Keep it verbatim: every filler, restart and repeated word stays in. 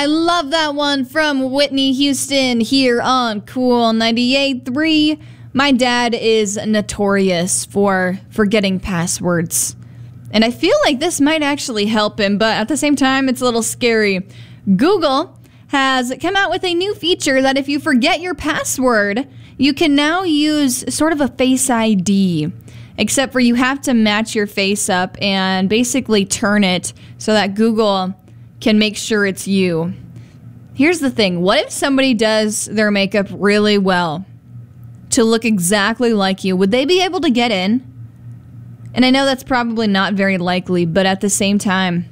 I love that one from Whitney Houston here on Cool ninety-eight point three. My dad is notorious for forgetting passwords. And I feel like this might actually help him, but at the same time, it's a little scary. Google has come out with a new feature that if you forget your password, you can now use sort of a Face I D. Except for you have to match your face up and basically turn it so that Google can make sure it's you. Here's the thing. What if somebody does their makeup really well to look exactly like you? Would they be able to get in? And I know that's probably not very likely, but at the same time,